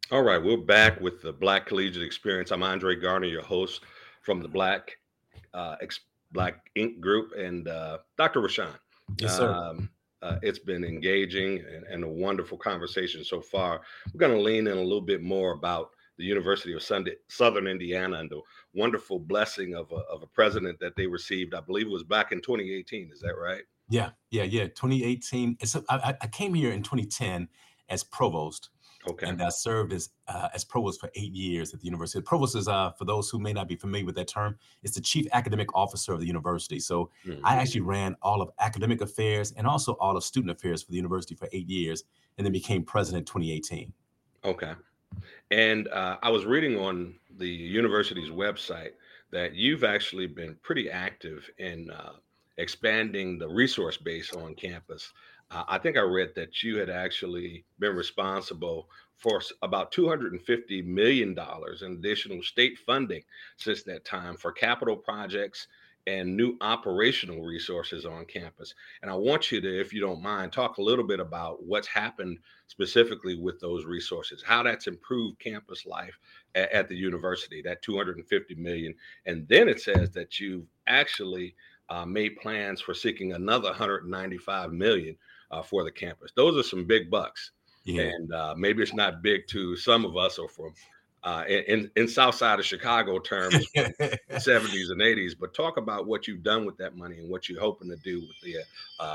All right, we're back with the Black Collegiate Experience. I'm Andre Garner, your host from the uh, Ex- Black Ink Group, and Dr. Rashawn. Yes, sir. It's been engaging and a wonderful conversation so far. We're going to lean in a little bit more about the University of Southern Indiana and the wonderful blessing of a president that they received. I believe it was back in 2018. Is that right? Yeah. 2018. I came here in 2010 as provost, Okay. and I served as provost for 8 years at the university. Provost is, for those who may not be familiar with that term, it's the chief academic officer of the university. So I Mhm. actually ran all of academic affairs and also all of student affairs for the university for 8 years, and then became president in 2018. Okay. And I was reading on the university's website that you've actually been pretty active in expanding the resource base on campus. I think I read that you had actually been responsible for about $250 million in additional state funding since that time for capital projects and new operational resources on campus. And I want you to, if you don't mind, talk a little bit about what's happened specifically with those resources, how that's improved campus life at the university, that 250 million. And then it says that you've actually made plans for seeking another 195 million for the campus. Those are some big bucks. Yeah. And maybe it's not big to some of us or from in South Side of Chicago terms from the 70s and 80s, but talk about what you've done with that money and what you're hoping to do with the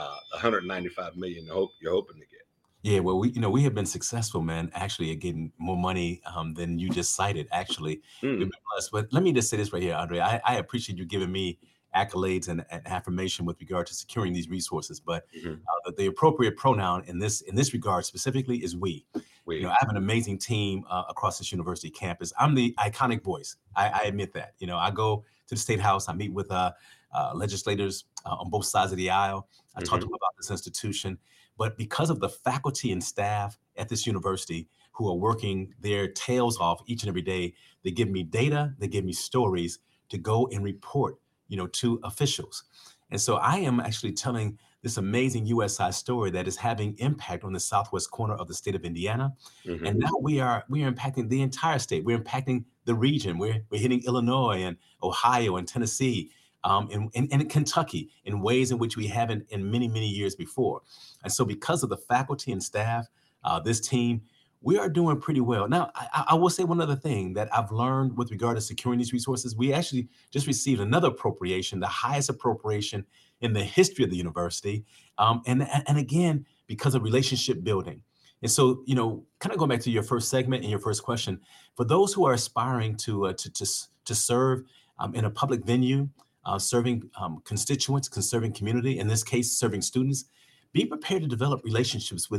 195 million you're hoping to get. Yeah, well, we have been successful, man, actually, at getting more money than you just cited. Actually, we've Mm, been blessed. But let me just say this right here, Andre. I appreciate you giving me accolades and affirmation with regard to securing these resources. But mhm. the appropriate pronoun in this regard specifically is we. I We. have an amazing team across this university campus. I'm the iconic voice. I admit that. I go to the state house. I meet with legislators on both sides of the aisle. I talk to Mhm. them about this institution. But because of the faculty and staff at this university who are working their tails off each and every day, they give me data, they give me stories to go and report, to officials. And so I am actually telling this amazing USI story that is having impact on the southwest corner of the state of Indiana. And Mhm. now we are impacting the entire state. We're impacting the region. We're hitting Illinois and Ohio and Tennessee, and Kentucky in ways in which we haven't in many, many years before. And so, because of the faculty and staff, this team, we are doing pretty well. Now, I will say one other thing that I've learned with regard to securing these resources. We actually just received another appropriation, the highest appropriation in the history of the university. And again, because of relationship building. And so, kind of going back to your first segment and your first question, for those who are aspiring to serve in a public venue, serving constituents, serving community, in this case, serving students, be prepared to develop relationships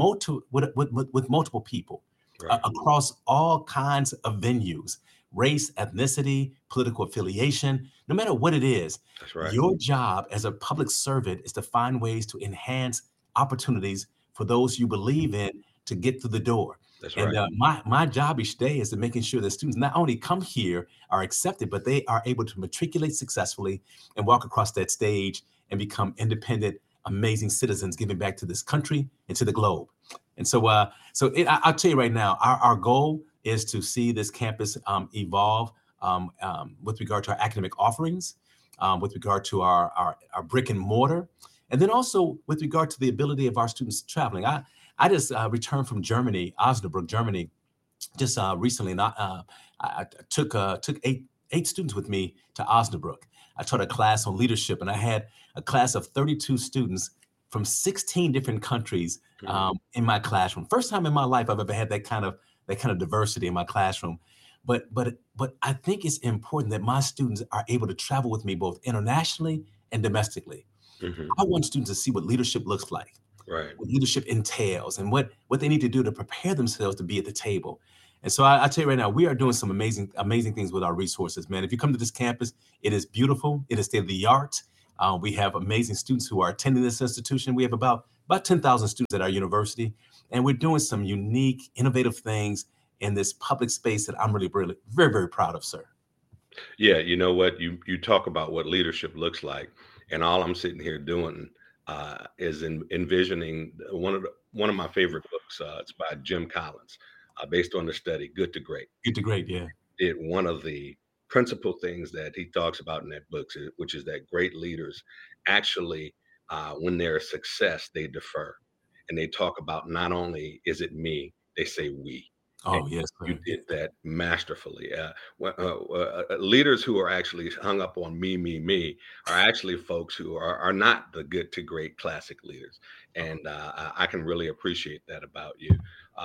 with multiple people Right. across all kinds of venues, race, ethnicity, political affiliation, no matter what it is. That's right. Your job as a public servant is to find ways to enhance opportunities for those you believe in to get through the door. That's And right. my job each day is to making sure that students not only come here, are accepted, but they are able to matriculate successfully and walk across that stage and become independent, amazing citizens, giving back to this country and to the globe. And I'll tell you right now, our goal is to see this campus evolve with regard to our academic offerings, with regard to our brick and mortar, and then also with regard to the ability of our students traveling. I just returned from Germany, Osnabrück, Germany, just recently, and I took eight students with me to Osnabrück. I taught a class on leadership, and I had a class of 32 students from 16 different countries Mhm. in my classroom. First time in my life I've ever had that kind of diversity in my classroom. But I think it's important that my students are able to travel with me both internationally and domestically. Mhm. I want students to see what leadership looks like, Right. what leadership entails, and what they need to do to prepare themselves to be at the table. And so I tell you right now, we are doing some amazing things with our resources, man. If you come to this campus, it is beautiful. It is state of the art. We have amazing students who are attending this institution. We have about 10,000 students at our university, and we're doing some unique, innovative things in this public space that I'm really, very, very proud of, sir. Yeah, you know what? You talk about what leadership looks like, and all I'm sitting here doing is envisioning one of my favorite books. It's by Jim Collins. based on the study, Good to Great. Good to great. Yeah. One of the principal things that he talks about in that book, which is that great leaders actually, when they're a success, they defer and they talk about not only is it me, they say we. And Oh, yes, you sir. did that masterfully. Leaders who are actually hung up on me are actually folks who are not the good to great classic leaders, and I can really appreciate that about you.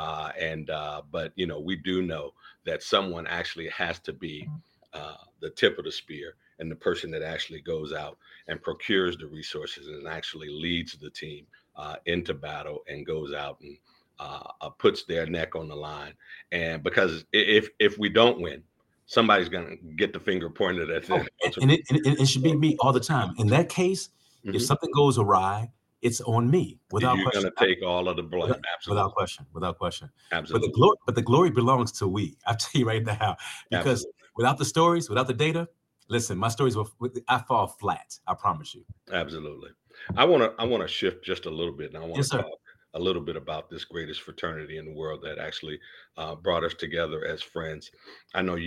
But we do know that someone actually has to be the tip of the spear and the person that actually goes out and procures the resources and actually leads the team into battle and goes out and puts their neck on the line. And because if we don't win, somebody's going to get the finger pointed at Oh, them. and it should be me all the time. In that case, if Mhm. something goes awry, it's on me without You're going question. to take all of the blame. Without, Absolutely. without question. But Absolutely. the glory belongs to we. I tell you right now, because Absolutely. without the stories, without the data, listen, my stories I fall flat. I promise you. Absolutely. I want to shift just a little bit, and I want Yes, to sir. talk a little bit about this greatest fraternity in the world that actually brought us together as friends. I know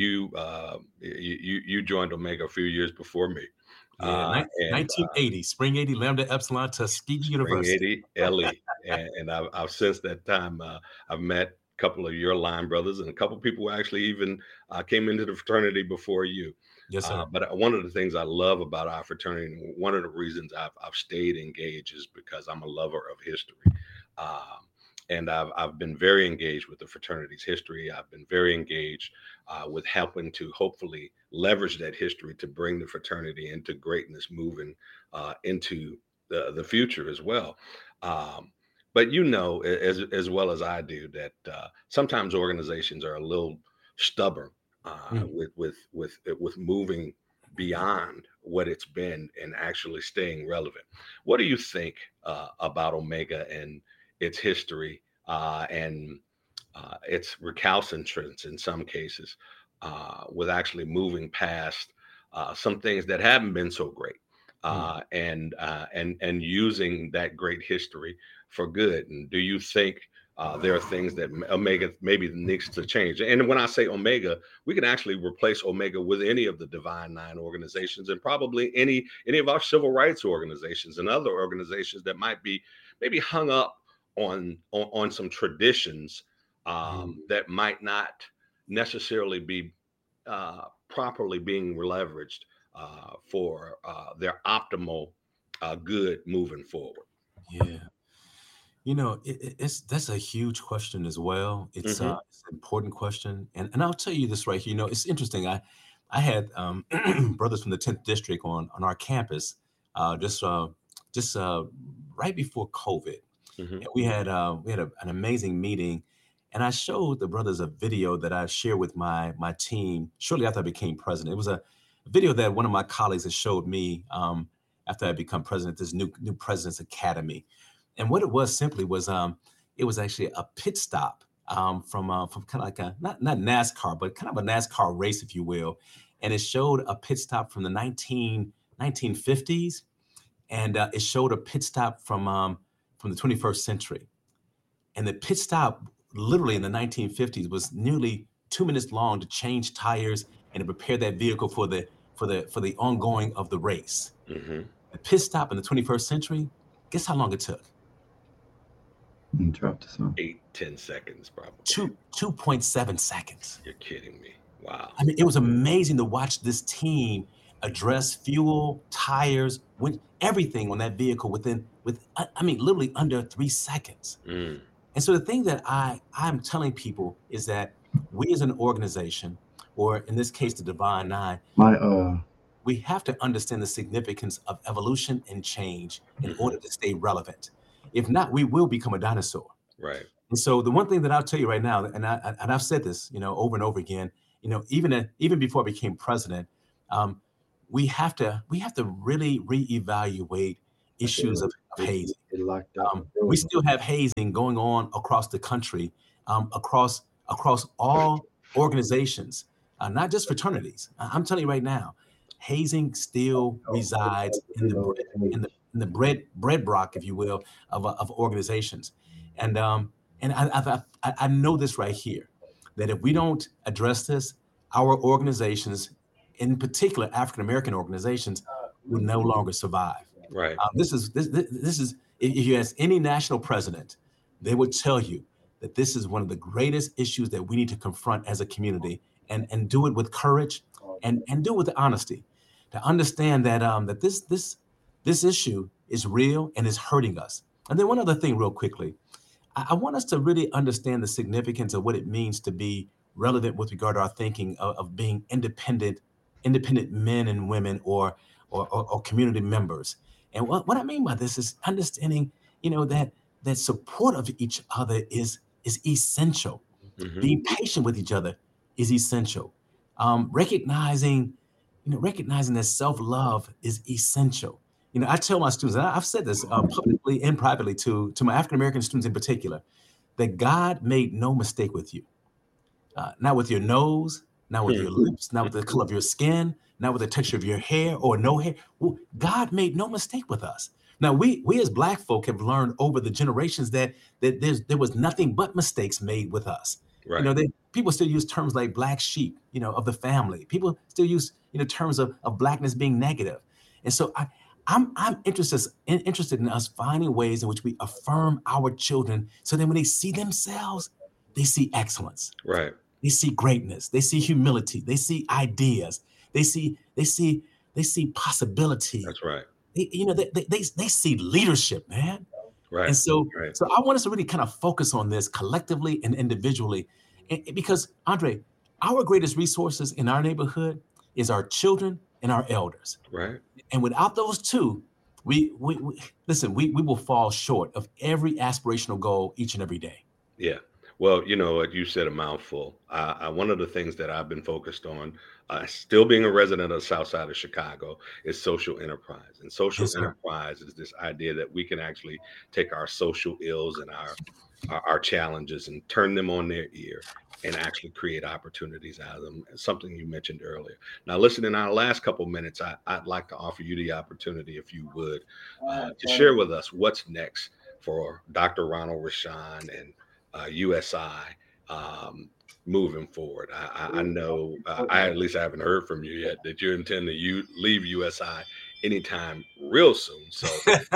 you joined Omega a few years before me, Yeah, and 1980, Spring 80, Lambda Epsilon, Tuskegee Spring University. 80 LE, and I've since that time I've met a couple of your line brothers and a couple of people who actually even came into the fraternity before you. Yes, sir. But one of the things I love about our fraternity, and one of the reasons I've stayed engaged, is because I'm a lover of history. Um, and I've been very engaged with the fraternity's history. I've been very engaged with helping to hopefully leverage that history to bring the fraternity into greatness, moving into the future as well. Um, but as well as I do that sometimes organizations are a little stubborn Mm. with moving beyond what it's been and actually staying relevant. What do you think about Omega and its history and its recalcitrance in some cases with actually moving past some things that haven't been so great? Mm. And using that great history for good. And do you think there are things that Omega maybe needs to change? And when I say Omega, we can actually replace Omega with any of the Divine Nine organizations, and probably any of our civil rights organizations and other organizations that might be maybe hung up on some traditions Mm. that might not necessarily be properly being leveraged for their optimal good moving forward. Yeah. That's a huge question as well. Hmm. It's an important question, and I'll tell you this right here. It's interesting. I had brothers from the 10th district on our campus just right before COVID, Hmm. and we had an amazing meeting, and I showed the brothers a video that I shared with my team shortly after I became president. It was a video that one of my colleagues had showed me after I become president. This new President's Academy, and what it was simply was it was actually a pit stop from kind of like a not NASCAR, but kind of a NASCAR race, if you will, and it showed a pit stop from the 1950s, and it showed a pit stop from the 21st century. And the pit stop, literally in the 1950s, was nearly 2 minutes long to change tires and to prepare that vehicle for the ongoing of the race. Hmm. The pit stop in the 21st century, guess how long it took? Drop this on. 8, 10 seconds, probably. 2.7 seconds. You're kidding me. Wow. I mean, it was amazing to watch this team address fuel, tires, everything on that vehicle I mean, literally under 3 seconds. Mm. And so the thing that I'm telling people is that we as an organization, or in this case, the Divine Nine, My we have to understand the significance of evolution and change in Mhm. order to stay relevant. If not, we will become a dinosaur. Right. And so the one thing that I'll tell you right now, and I've said this, over and over again, even before I became president, um, we have to really reevaluate issues of hazing. it locked up. We still have hazing going on across the country, across all organizations, not just fraternities. I'm telling you right now, hazing still resides in the bread block, if you will, of organizations, and I know this right here. that if we don't address this, our organizations, in particular African-American organizations, will no longer survive. Right. This is if you ask any national president, they would tell you that this is one of the greatest issues that we need to confront as a community, and do it with courage, and do it with honesty, to understand that that this issue is real and is hurting us. And then one other thing real quickly, I want us to really understand the significance of what it means to be relevant with regard to our thinking of being independent men and women, or community members. And what I mean by this is understanding, that support of each other is essential. Mhm. Being patient with each other is essential. Recognizing that self-love is essential. I tell my students, and I've said this publicly and privately to my African-American students in particular, that God made no mistake with you. Not with your nose, not with your lips, not with the color of your skin, not with the texture of your hair or no hair. Well, God made no mistake with us. Now, we as Black folk have learned over the generations that there was nothing but mistakes made with us. Right. People still use terms like black sheep, of the family. People still use, terms of Blackness being negative. And so I'm interested in us finding ways in which we affirm our children, so that when they see themselves, they see excellence. Right. They see greatness. They see humility. They see ideas. They see possibility. That's right. They see leadership, man. Right. And so, Right. so I want us to really kind of focus on this collectively and individually, because Andre, our greatest resources in our neighborhood is our children and our elders. Right. And without those two, we will fall short of every aspirational goal each and every day. Yeah. Well, what you said, a mouthful. One of the things that I've been focused on, still being a resident of the South Side of Chicago, is social enterprise. And social Yes, sir. enterprise is this idea that we can actually take our social ills and our challenges and turn them on their ear and actually create opportunities out of them. Something you mentioned earlier. Now, listen, in our last couple minutes, I'd like to offer you the opportunity, if you would, to share with us what's next for Dr. Ronald Rochon and USI moving forward. I know, at least I haven't heard from you yet, that you intend to leave USI anytime real soon. So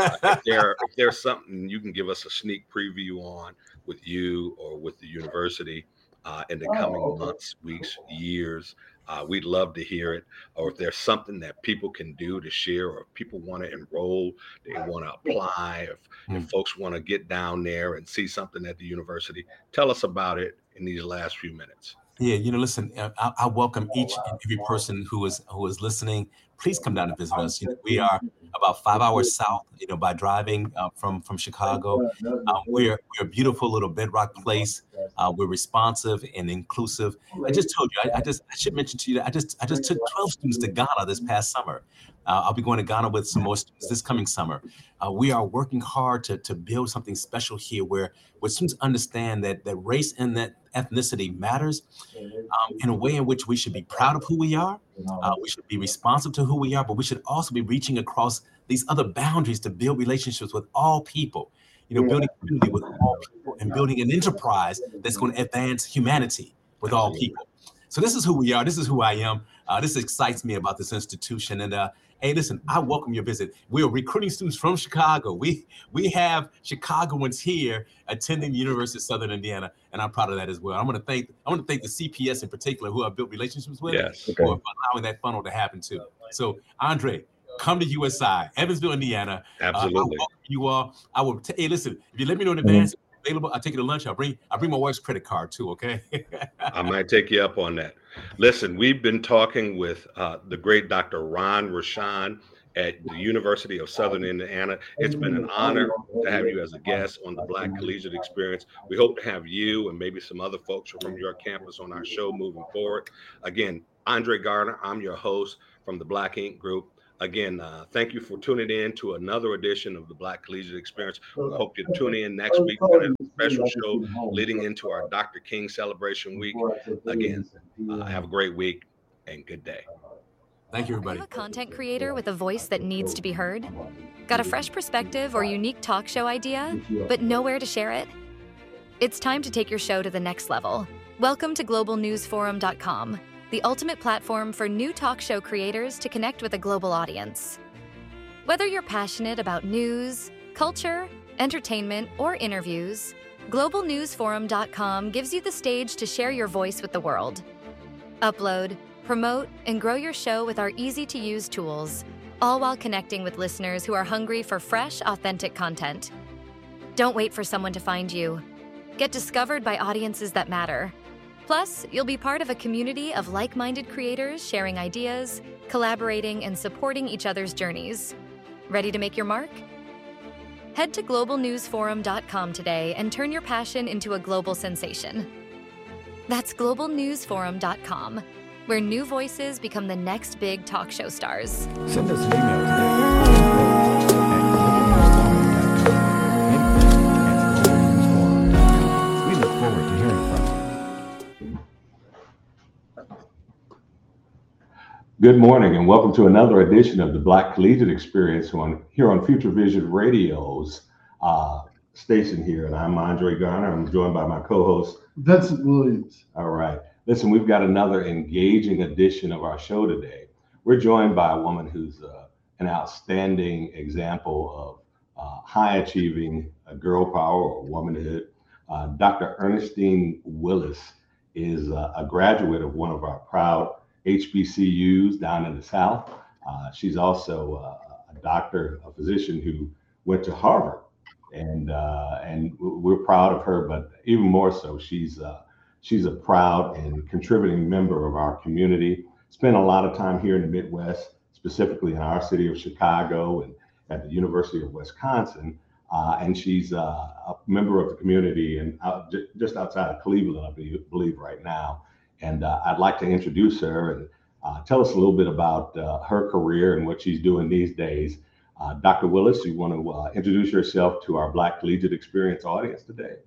if there's something you can give us a sneak preview on with you or with the university in the coming months, weeks, years, we'd love to hear it. Or if there's something that people can do to share, or if people want to enroll, they want to apply, if folks want to get down there and see something at the university, tell us about it in these last few minutes. Yeah, listen, I welcome each and every person who is listening. Please come down and visit us. We are about 5 hours south, by driving from Chicago. We're a beautiful little bedrock place. We're responsive and inclusive. I just told you, I should mention to you that I just took 12 students to Ghana this past summer. I'll be going to Ghana with some more students this coming summer. We are working hard to build something special here where students understand that race and that ethnicity matters in a way in which we should be proud of who we are. We should be responsive to who we are, but we should also be reaching across these other boundaries to build relationships with all people, building community with all people, and building an enterprise that's going to advance humanity with all people. So this is who we are. This is who I am. This excites me about this institution. And hey, listen, I welcome your visit. We are recruiting students from Chicago. We have Chicagoans here attending the University of Southern Indiana, and I'm proud of that as well. I want to thank the CPS in particular, who I've built relationships with, for allowing that funnel to happen too. So, Andre, come to USI, Evansville, Indiana. Absolutely. I welcome you all. Hey, listen, if you let me know in advance, available, I'll take you to lunch. I bring my wife's credit card too, okay? I might take you up on that. Listen, we've been talking with the great Dr. Ron Rochon at the University of Southern Indiana. It's been an honor to have you as a guest on the Black Collegiate Experience. We hope to have you and maybe some other folks from your campus on our show moving forward. Again, Andre Gardner, I'm your host from the Black Ink Group. Again, thank you for tuning in to another edition of the Black Collegiate Experience. We hope you tune in next week. We're going to have a special show leading into our Dr. King Celebration Week. Again, have a great week and good day. Thank you, everybody. Are you a content creator with a voice that needs to be heard? Got a fresh perspective or unique talk show idea, but nowhere to share it? It's time to take your show to the next level. Welcome to globalnewsforum.com, the ultimate platform for new talk show creators to connect with a global audience. Whether you're passionate about news, culture, entertainment, or interviews, globalnewsforum.com gives you the stage to share your voice with the world. Upload, promote, and grow your show with our easy-to-use tools, all while connecting with listeners who are hungry for fresh, authentic content. Don't wait for someone to find you. Get discovered by audiences that matter. Plus, you'll be part of a community of like-minded creators sharing ideas, collaborating, and supporting each other's journeys. Ready to make your mark? Head to globalnewsforum.com today and turn your passion into a global sensation. That's globalnewsforum.com, where new voices become the next big talk show stars. Send us an email today. We look forward to hearing from you. Good morning and welcome to another edition of the Black Collegiate Experience here on Future Vision Radio's station here. And I'm Andre Garner. I'm joined by my co-host, Vincent Williams. All right. Listen, we've got another engaging edition of our show today. We're joined by a woman who's an outstanding example of high achieving girl power or womanhood. Dr. Ernestine Willis is a graduate of one of our proud HBCUs down in the South. She's also a doctor, a physician who went to Harvard, and we're proud of her. But even more so, she's a proud and contributing member of our community. Spent a lot of time here in the Midwest, specifically in our city of Chicago and at the University of Wisconsin. And she's a member of the community and just outside of Cleveland, I believe right now. And I'd like to introduce her and tell us a little bit about her career and what she's doing these days. Dr. Willis, you want to introduce yourself to our Black Collegiate Experience audience today?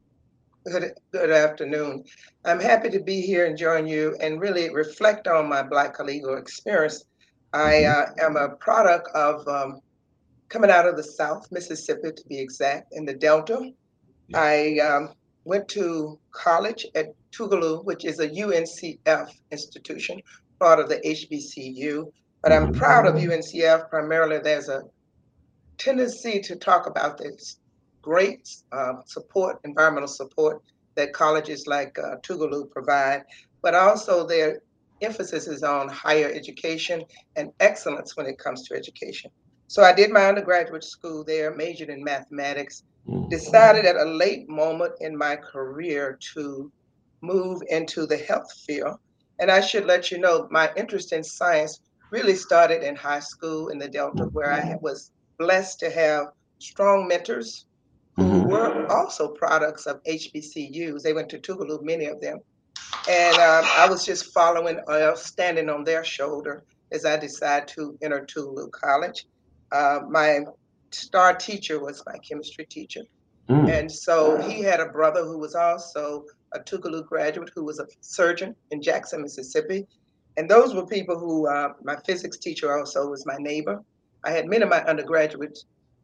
Good afternoon. I'm happy to be here and join you and really reflect on my Black collegial experience. I am a product of coming out of the South, Mississippi to be exact, in the Delta. Yeah. I went to college at Tougaloo, which is a UNCF institution, part of the HBCU. But I'm proud of UNCF. Primarily, there's a tendency to talk about this great support, environmental support that colleges like Tougaloo provide, but also their emphasis is on higher education and excellence when it comes to education. So I did my undergraduate school there, majored in mathematics, decided at a late moment in my career to move into the health field. And I should let you know, my interest in science really started in high school in the Delta, where I was blessed to have strong mentors who were also products of HBCUs. They went to Tougaloo, many of them. And I was just following, standing on their shoulder as I decided to enter Tougaloo College. My star teacher was my chemistry teacher. And so he had a brother who was also a Tougaloo graduate who was a surgeon in Jackson, Mississippi. And those were people who, my physics teacher also was my neighbor. I had many of my undergraduate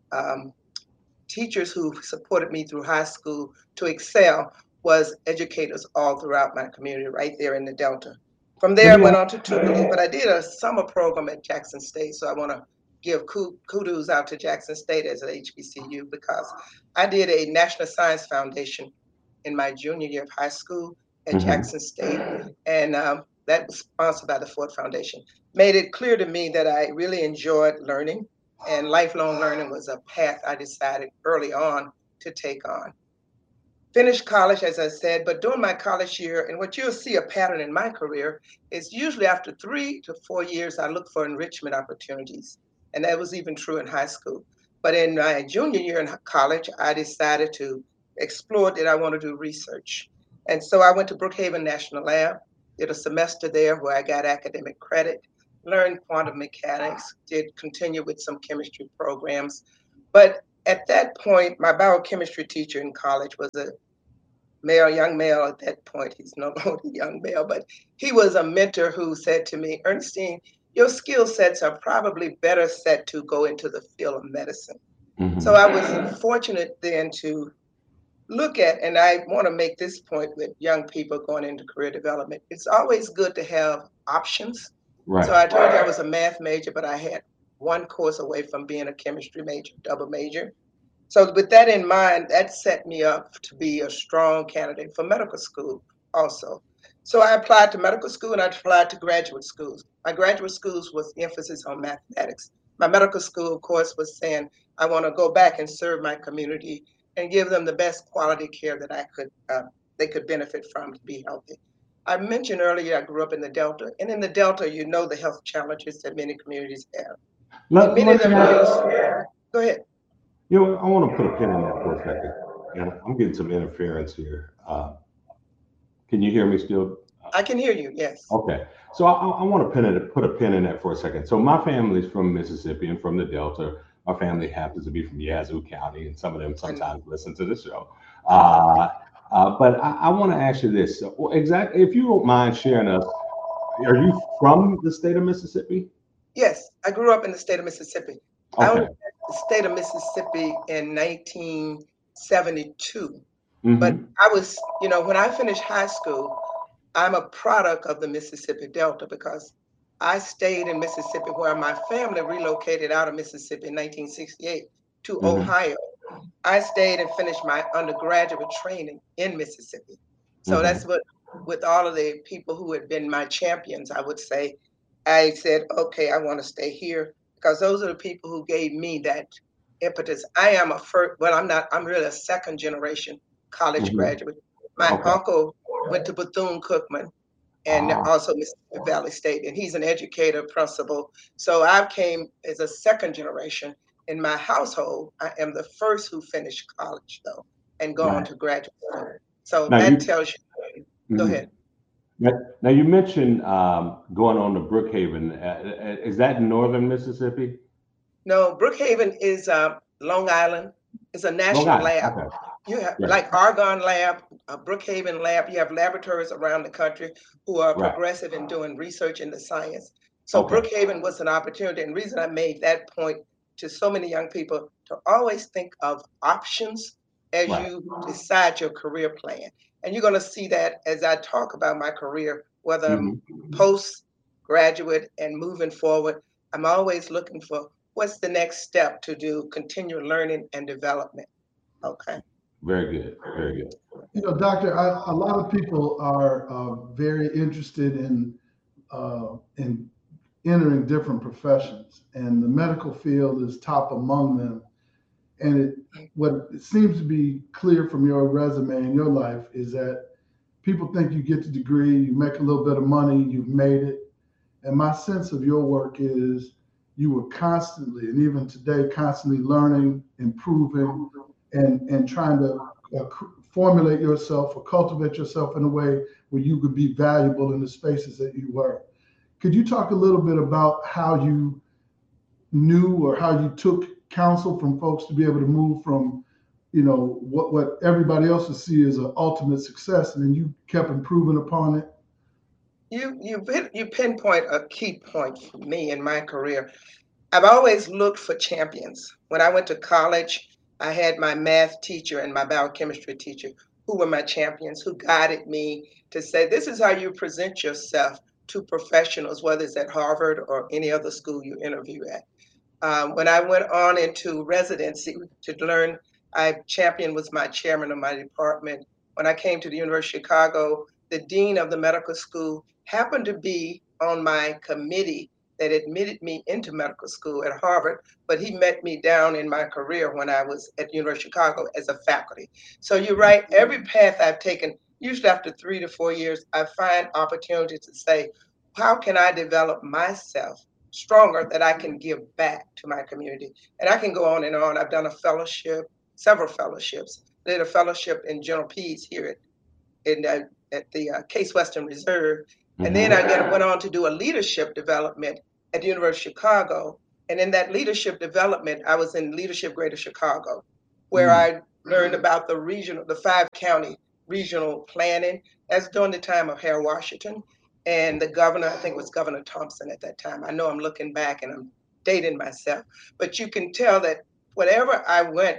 teachers who supported me through high school to excel was educators all throughout my community right there in the Delta. From there, I went on to Tougaloo, but I did a summer program at Jackson State. So I want to give kudos out to Jackson State as an HBCU because I did a National Science Foundation in my junior year of high school at Jackson State. And that was sponsored by the Ford Foundation. Made it clear to me that I really enjoyed learning, and lifelong learning was a path I decided early on to take on. Finished college, as I said, but during my college year, and what you'll see a pattern in my career is usually after 3 to 4 years, I look for enrichment opportunities. And that was even true in high school. But in my junior year in college, I decided to explore that I want to do research. And so I went to Brookhaven National Lab, did a semester there where I got academic credit, learned quantum mechanics, did continue with some chemistry programs. But at that point, my biochemistry teacher in college was a young male at that point. He's no longer a young male, but he was a mentor who said to me, Ernestine, your skill sets are probably better set to go into the field of medicine. So I was fortunate then to look at, and I want to make this point with young people going into career development, it's always good to have options. Right. So I told you I was a math major, but I had one course away from being a chemistry major, double major. So with that in mind, that set me up to be a strong candidate for medical school also. So I applied to medical school and I applied to graduate schools. My graduate schools was emphasis on mathematics. My medical school, of course, was saying, I want to go back and serve my community and give them the best quality care that they could benefit from to be healthy. I mentioned earlier I grew up in the Delta, and in the Delta, you know the health challenges that many communities have. And many of them go ahead. I want to put a pin in that for a second. And I'm getting some interference here. Can you hear me still? I can hear you, yes. Okay. So I want to put a pin in that for a second. So my family's from Mississippi and from the Delta. My family happens to be from Yazoo County, and some of them sometimes listen to the show. But I want to ask you this. Exactly, if you don't mind sharing us, are you from the state of Mississippi? Yes, I grew up in the state of Mississippi. Okay. I went to the state of Mississippi in 1972. But I was, when I finished high school, I'm a product of the Mississippi Delta because I stayed in Mississippi where my family relocated out of Mississippi in 1968 to Ohio. I stayed and finished my undergraduate training in Mississippi. So that's what, with all of the people who had been my champions, I would say, I said, okay, I want to stay here because those are the people who gave me that impetus. I am I'm really a second generation college graduate. My uncle went to Bethune-Cookman and also Mississippi Valley State, and he's an educator, principal. So I came as a second generation. In my household, I am the first who finished college, though, and gone to graduate school. So now that tells you. Go ahead. Now you mentioned going on to Brookhaven. Is that in northern Mississippi? No, Brookhaven is Long Island. It's a national lab. Okay. You have like Argonne Lab, Brookhaven Lab. You have laboratories around the country who are progressive in doing research in the science. So Brookhaven was an opportunity, and the reason I made that point to so many young people to always think of options as you decide your career plan. And you're going to see that as I talk about my career, whether I'm postgraduate and moving forward, I'm always looking for what's the next step to do continual learning and development. Okay. Very good. Very good. Doctor, a lot of people are very interested in entering different professions, and the medical field is top among them. And what it seems to be clear from your resume and your life is that people think you get the degree, you make a little bit of money, you've made it. And my sense of your work is you were constantly, and even today, constantly learning, improving, and trying to formulate yourself or cultivate yourself in a way where you could be valuable in the spaces that you were. Could you talk a little bit about how you knew or how you took counsel from folks to be able to move from, what everybody else would see as an ultimate success, and then you kept improving upon it? You pinpoint a key point for me in my career. I've always looked for champions. When I went to college, I had my math teacher and my biochemistry teacher who were my champions, who guided me to say, this is how you present yourself to professionals, whether it's at Harvard or any other school you interview at. When I went on into residency to learn, Champion was my chairman of my department. When I came to the University of Chicago, the dean of the medical school happened to be on my committee that admitted me into medical school at Harvard, but he met me down in my career when I was at the University of Chicago as a faculty. So you're right, every path I've taken, usually after 3 to 4 years, I find opportunities to say, how can I develop myself stronger that I can give back to my community? And I can go on and on. I've done a fellowship, several fellowships. I did a fellowship in general peds here at the Case Western Reserve. And then I went on to do a leadership development at the University of Chicago. And in that leadership development, I was in Leadership Greater Chicago, where I learned about the 5-county regional planning. That's during the time of Harold Washington. And the governor, I think it was Governor Thompson at that time. I know I'm looking back and I'm dating myself. But you can tell that whenever I went,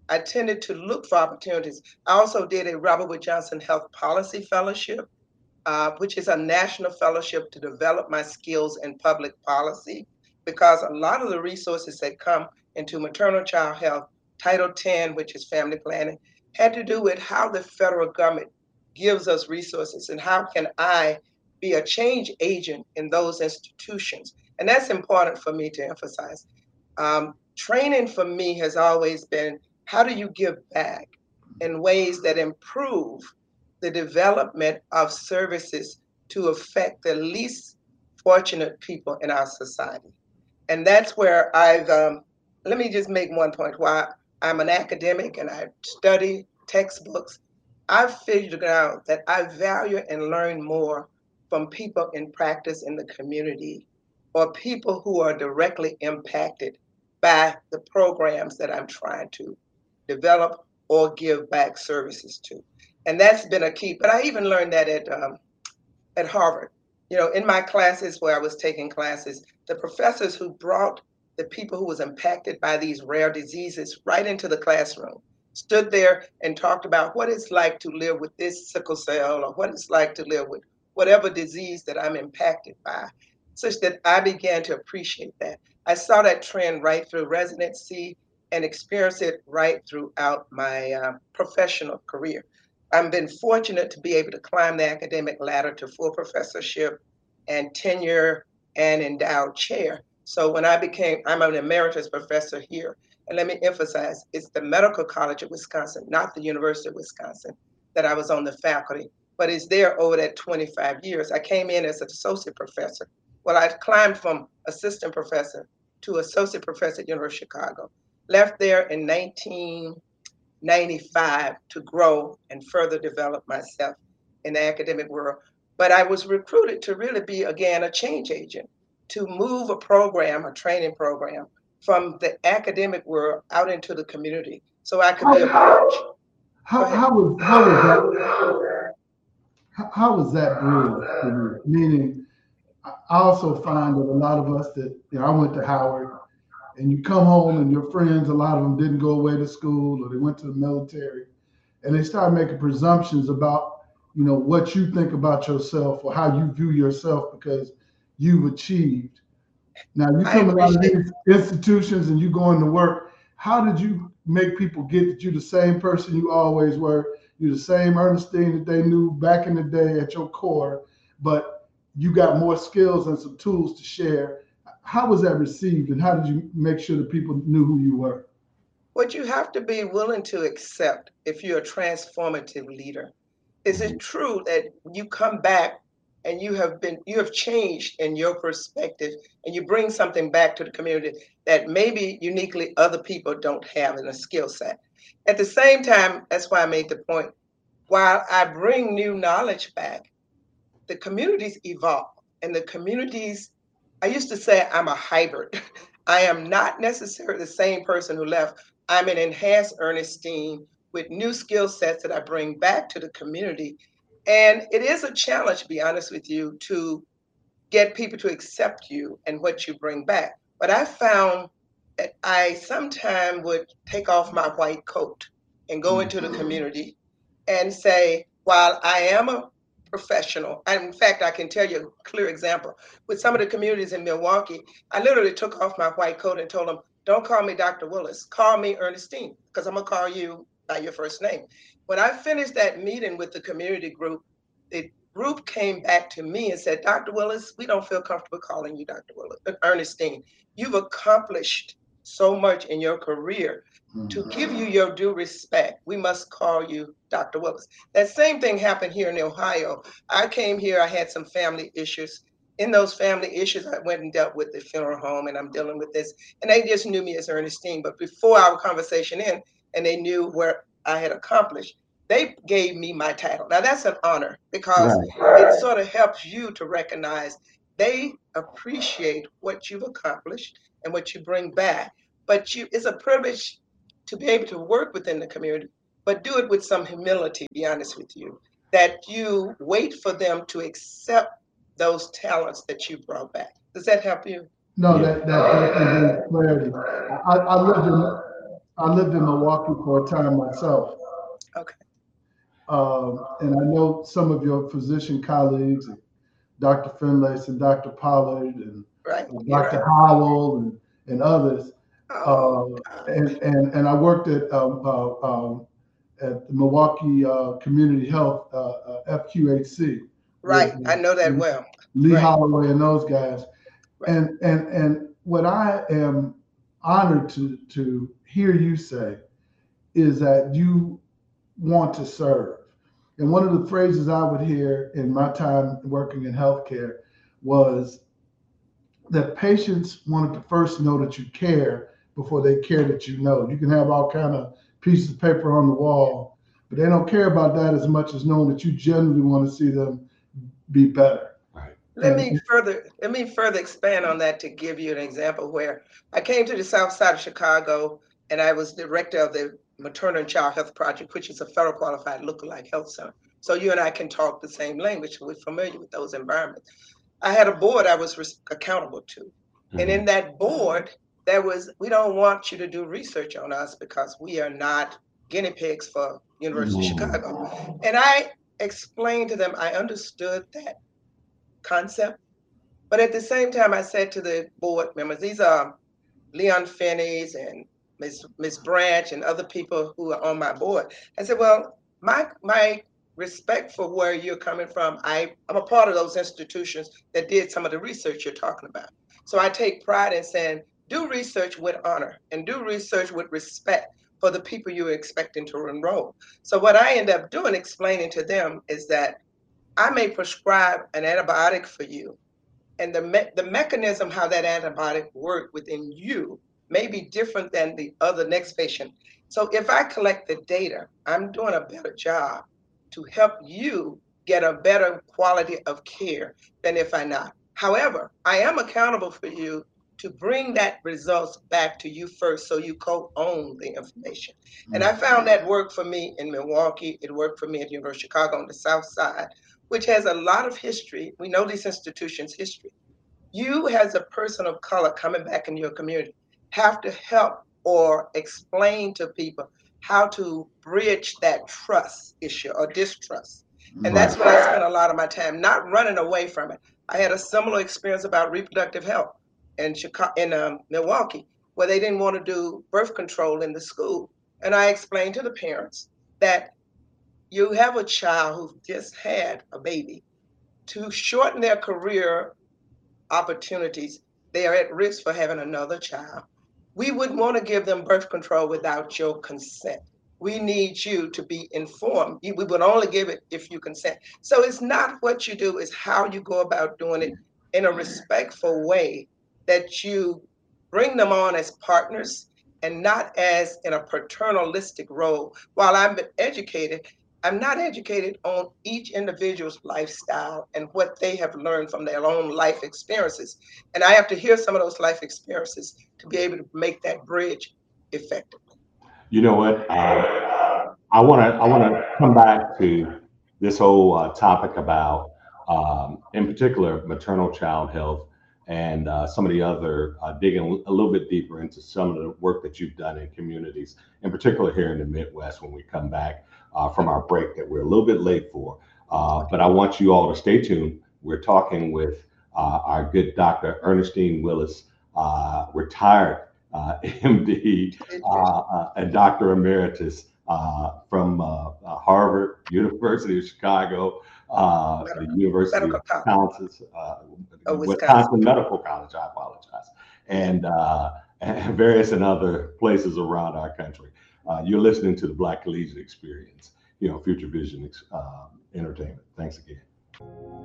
I tended to look for opportunities. I also did a Robert Wood Johnson Health Policy Fellowship, which is a national fellowship to develop my skills in public policy, because a lot of the resources that come into maternal child health, Title X, which is family planning, had to do with how the federal government gives us resources and how can I be a change agent in those institutions. And that's important for me to emphasize. Training for me has always been, how do you give back in ways that improve the development of services to affect the least fortunate people in our society? And that's where let me just make one point. While I'm an academic and I study textbooks, I've figured out that I value and learn more from people in practice in the community, or people who are directly impacted by the programs that I'm trying to develop or give back services to. And that's been a key. But I even learned that at Harvard. In my classes where I was taking classes, the professors who brought the people who was impacted by these rare diseases right into the classroom stood there and talked about what it's like to live with this sickle cell, or what it's like to live with whatever disease that I'm impacted by, such that I began to appreciate that. I saw that trend right through residency and experienced it right throughout my professional career. I've been fortunate to be able to climb the academic ladder to full professorship and tenure and endowed chair. So when I'm an emeritus professor here. And let me emphasize, it's the Medical College of Wisconsin, not the University of Wisconsin, that I was on the faculty, but it's there over that 25 years. I came in as an associate professor. Well, I climbed from assistant professor to associate professor at University of Chicago. Left there in 1995 to grow and further develop myself in the academic world. But I was recruited to really be, again, a change agent, to move a training program from the academic world out into the community, so I could be a bridge. How was that bridge for you? Meaning, I also find that a lot of us that, I went to Howard, and you come home and your friends, a lot of them didn't go away to school, or they went to the military, and they start making presumptions about, what you think about yourself or how you view yourself because you've achieved. Now you come out of these institutions and you go into work. How did you make people get that you're the same person you always were? You're the same Ernestine that they knew back in the day at your core, but you got more skills and some tools to share. How was that received, and how did you make sure that people knew who you were? What you have to be willing to accept if you're a transformative leader. Is it true that you come back and you have changed in your perspective, and you bring something back to the community that maybe uniquely other people don't have in a skill set? At the same time, that's why I made the point, while I bring new knowledge back, the communities evolve, and the communities, I used to say I'm a hybrid. I am not necessarily the same person who left. I'm an enhanced Ernestine with new skill sets that I bring back to the community. And it is a challenge, to be honest with you, to get people to accept you and what you bring back. But I found that I sometimes would take off my white coat and go into the community and say, while I am a professional, and in fact, I can tell you a clear example. With some of the communities in Milwaukee, I literally took off my white coat and told them, don't call me Dr. Willis, call me Ernestine, because I'm gonna call you by your first name. When I finished that meeting with the community group, the group came back to me and said, Dr. Willis, we don't feel comfortable calling you Dr. Willis, Ernestine. You've accomplished so much in your career. To give you your due respect, we must call you Dr. Willis. That same thing happened here in Ohio. I came here, I had some family issues. In those family issues, I went and dealt with the funeral home, and I'm dealing with this. And they just knew me as Ernestine. But before our conversation ended, and they knew where I had accomplished, they gave me my title. Now that's an honor, because it sort of helps you to recognize they appreciate what you've accomplished and what you bring back. But it's a privilege to be able to work within the community, but do it with some humility, to be honest with you, that you wait for them to accept those talents that you brought back. Does that help you? No, that definitely brings clarity. I lived in Milwaukee for a time myself. Okay. And I know some of your physician colleagues, Dr. Finlace and Dr. Pollard and Right. Dr. Howell and others. Oh, And I worked at the Milwaukee Community Health, FQHC. right. with, I know that well. Lee Right. Holloway and those guys. Right. And what I am honored to hear you say is that you want to serve. And one of the phrases I would hear in my time working in healthcare was that patients wanted to first know that you care before they care that you know. You can have all kind of pieces of paper on the wall, but they don't care about that as much as knowing that you genuinely want to see them be better. Let me further expand on that to give you an example where I came to the South Side of Chicago and I was director of the Maternal and Child Health Project, which is a federal qualified lookalike health center. So you and I can talk the same language. We're familiar with those environments. I had a board I was accountable to. Mm-hmm. And in that board, we don't want you to do research on us because we are not guinea pigs for University of Chicago. And I explained to them, I understood that concept. But at the same time, I said to the board members, these are Leon Finney's and Ms. Branch and other people who are on my board. I said, well, my respect for where you're coming from, I'm a part of those institutions that did some of the research you're talking about. So I take pride in saying, do research with honor and do research with respect for the people you're expecting to enroll. So what I end up doing, explaining to them, is that I may prescribe an antibiotic for you, and the mechanism how that antibiotic works within you may be different than the other next patient. So if I collect the data, I'm doing a better job to help you get a better quality of care than if I not. However, I am accountable for you to bring that results back to you first so you co-own the information. And I found that worked for me in Milwaukee. It worked for me at the University of Chicago on the South Side, which has a lot of history. We know these institutions' history. You, as a person of color coming back in your community, have to help or explain to people how to bridge that trust issue or distrust. And that's what I spent a lot of my time, not running away from it. I had a similar experience about reproductive health in Milwaukee, where they didn't want to do birth control in the school. And I explained to the parents that you have a child who just had a baby. To shorten their career opportunities, they are at risk for having another child. We wouldn't want to give them birth control without your consent. We need you to be informed. We would only give it if you consent. So it's not what you do, it's how you go about doing it in a respectful way, that you bring them on as partners and not as in a paternalistic role. While I'm educated, I'm not educated on each individual's lifestyle and what they have learned from their own life experiences. And I have to hear some of those life experiences to be able to make that bridge effective. You know what? I want to come back to this whole topic about, in particular, maternal child health and some of the other digging a little bit deeper into some of the work that you've done in communities, in particular here in the Midwest when we come back from our break that we're a little bit late for. But I want you all to stay tuned. We're talking with our good Dr. Ernestine Willis, retired MD and Dr. Emeritus from Harvard, University of Chicago, the University of Wisconsin Medical College, I apologize, and various and other places around our country. You're listening to the Black Collegiate Experience, Future Vision Entertainment. Thanks again.